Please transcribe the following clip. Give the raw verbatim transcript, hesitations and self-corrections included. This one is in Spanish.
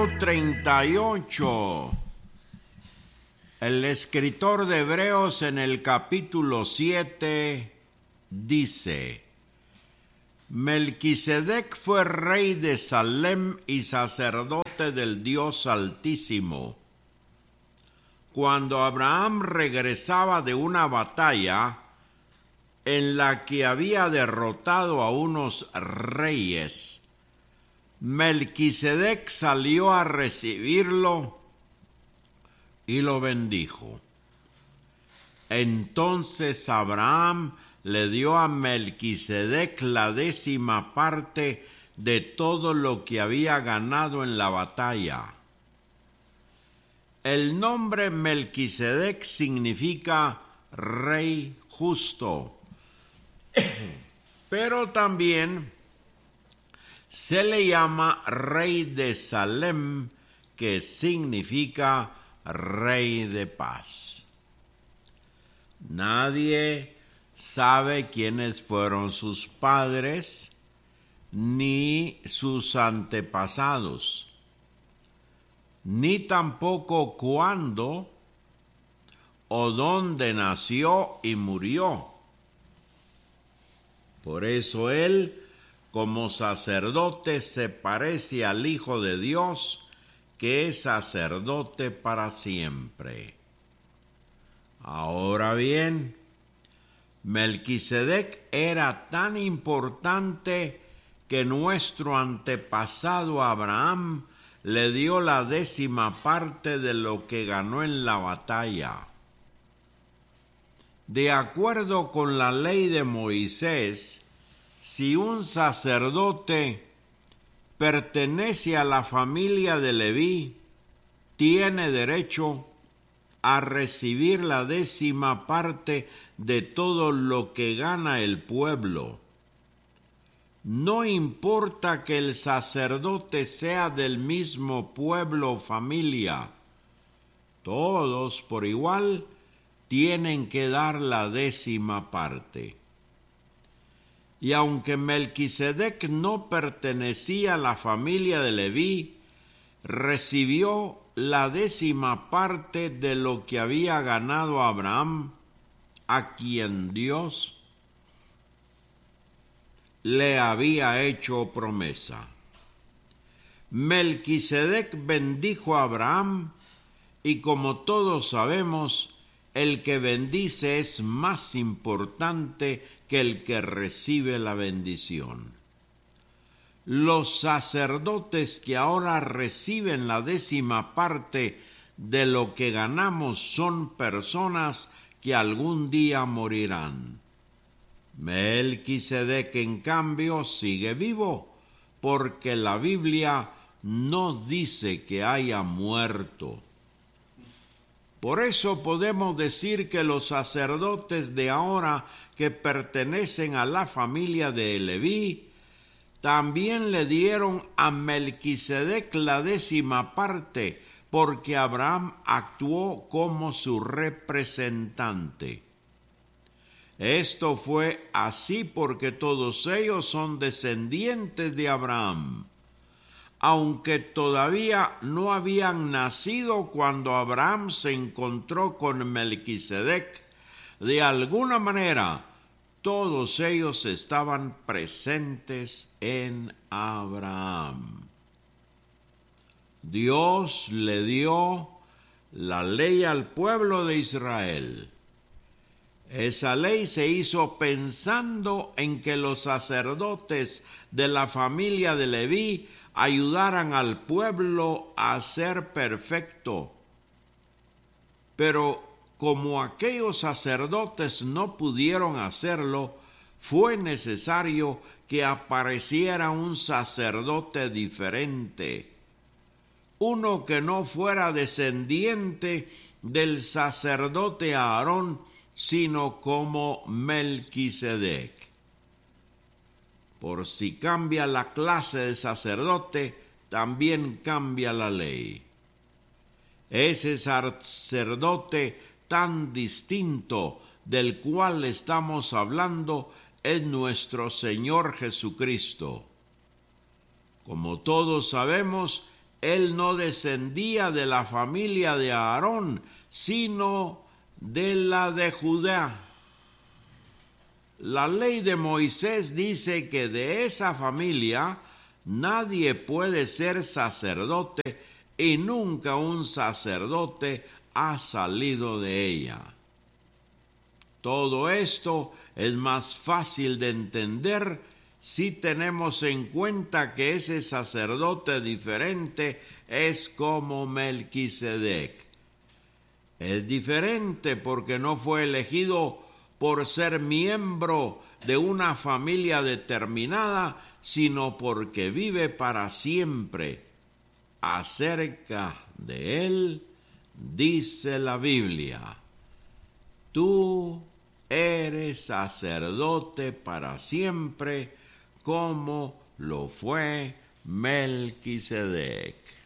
número treinta y ocho. El escritor de Hebreos en el capítulo siete dice: Melquisedec fue rey de Salem y sacerdote del Dios Altísimo. Cuando Abraham regresaba de una batalla en la que había derrotado a unos reyes, Melquisedec salió a recibirlo y lo bendijo. Entonces Abraham le dio a Melquisedec la décima parte de todo lo que había ganado en la batalla. El nombre Melquisedec significa rey justo, pero también se le llama rey de Salem, que significa rey de paz. Nadie sabe quiénes fueron sus padres ni sus antepasados, ni tampoco cuándo o dónde nació y murió. Por eso él, como sacerdote, se parece al Hijo de Dios, que es sacerdote para siempre. Ahora bien, Melquisedec era tan importante que nuestro antepasado Abraham le dio la décima parte de lo que ganó en la batalla. De acuerdo con la ley de Moisés, si un sacerdote pertenece a la familia de Leví, tiene derecho a recibir la décima parte de todo lo que gana el pueblo. No importa que el sacerdote sea del mismo pueblo o familia, todos por igual tienen que dar la décima parte. Y aunque Melquisedec no pertenecía a la familia de Leví, recibió la décima parte de lo que había ganado Abraham, a quien Dios le había hecho promesa. Melquisedec bendijo a Abraham, y como todos sabemos, el que bendice es más importante que el que recibe la bendición. Los sacerdotes que ahora reciben la décima parte de lo que ganamos son personas que algún día morirán. Melquisedec, en cambio, sigue vivo, porque la Biblia no dice que haya muerto. Por eso podemos decir que los sacerdotes de ahora que pertenecen a la familia de Leví también le dieron a Melquisedec la décima parte, porque Abraham actuó como su representante. Esto fue así porque todos ellos son descendientes de Abraham, aunque todavía no habían nacido cuando Abraham se encontró con Melquisedec. De alguna manera, todos ellos estaban presentes en Abraham. Dios le dio la ley al pueblo de Israel. Esa ley se hizo pensando en que los sacerdotes de la familia de Leví ayudaran al pueblo a ser perfecto. Pero como aquellos sacerdotes no pudieron hacerlo, fue necesario que apareciera un sacerdote diferente, uno que no fuera descendiente del sacerdote Aarón, sino como Melquisedec. Por si cambia la clase de sacerdote, también cambia la ley. Ese sacerdote tan distinto del cual estamos hablando es nuestro Señor Jesucristo. Como todos sabemos, él no descendía de la familia de Aarón, sino de la de Judá. La ley de Moisés dice que de esa familia nadie puede ser sacerdote y nunca un sacerdote ha salido de ella. Todo esto es más fácil de entender si tenemos en cuenta que ese sacerdote diferente es como Melquisedec. Es diferente porque no fue elegido por ser miembro de una familia determinada, sino porque vive para siempre. Acerca de él dice la Biblia: tú eres sacerdote para siempre, como lo fue Melquisedec.